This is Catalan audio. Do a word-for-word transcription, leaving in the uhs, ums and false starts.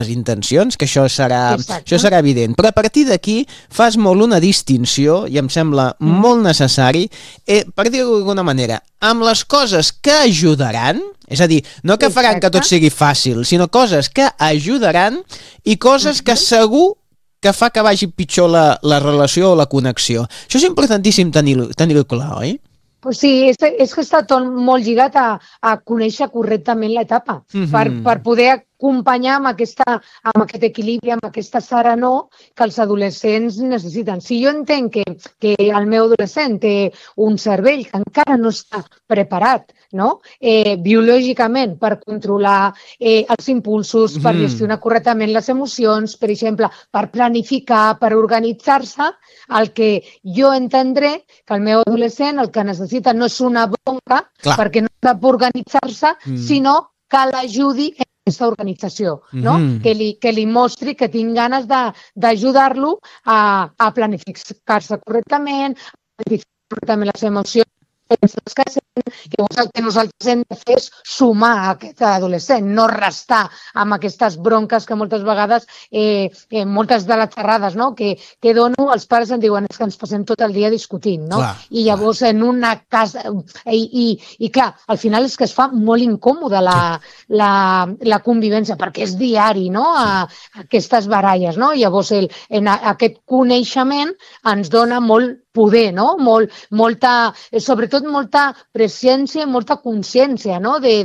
intencions, que això serà, Exacte. això serà evident. Però a partir d'aquí fas molt una distinció, i em sembla mm. molt necessari, eh, per dir-ho d'alguna manera, amb les coses que ajudaran, és a dir, no que faran Exacte. que tot sigui fàcil, sinó coses que ajudaran i coses que segur que fa que vagi pitjor la, la relació o la connexió. Això és importantíssim tenir-ho tenir clar, oi? Pues sí, és, és que està tot molt lligat a, a conèixer correctament l'etapa, Mhm. per, per poder acompanyar amb, aquesta, amb aquest equilibri, amb aquesta serenor que els adolescents necessiten. Si jo entenc que, que el meu adolescent té un cervell que encara no està preparat, no? eh, biològicament per controlar eh, els impulsos, per Mhm. gestionar correctament les emocions, per exemple, per planificar, per organitzar-se, el que jo entendré que el meu adolescent el que necessita no és una bronca, Clar. perquè no sap organitzar-se, Mm. sinó que l'ajudi en aquesta organització, no? Mhm. que, li, que li mostri que tinc ganes de- d'ajudar-lo a, a planificar-se correctament, a planificar correctament les emocions, que el que nosaltres hem de fer és sumar a aquest adolescent, no restar amb aquestes bronques que moltes vegades, eh, eh, moltes de les xerrades, no? que, que dono, els pares em diuen és que ens passem tot el dia discutint, no? Clar, I llavors clar. En una casa... I, i, I clar, al final és que es fa molt incòmode la, la, la convivència, perquè és diari, no? A, a aquestes baralles, no? Llavors el, en a, aquest coneixement ens dona molt poder, no? Molt, molta, sobretot molta presència i molta consciència, no? De,